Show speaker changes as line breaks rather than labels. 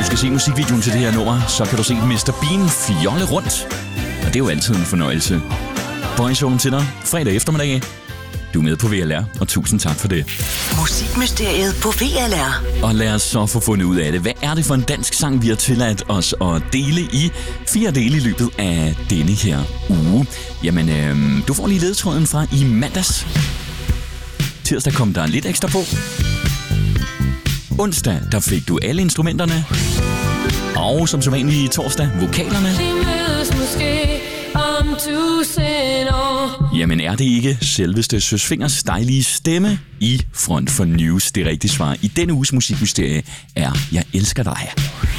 skal se musikvideoen til det her nummer, så kan du se Mr. Bean fjolle rundt. Og det er jo altid en fornøjelse. Boyzone til dig, fredag eftermiddag. Du er med på VLR, og tusind tak for det.
Musikmysteriet på VLR.
Og lad os så få fundet ud af det. Hvad er det for en dansk sang, vi har tilladt os at dele i 4 dele i løbet af denne her uge? Jamen, du får lige ledetråden fra i mandags. Tirsdag kom der lidt ekstra på. Onsdag, der fik du alle instrumenterne. Og som sædvanligt torsdag, vokalerne. Jamen er det ikke selveste Søs Fingers dejlige stemme i front for news? Det rigtige svar i denne uges musikmysterie er Jeg elsker dig.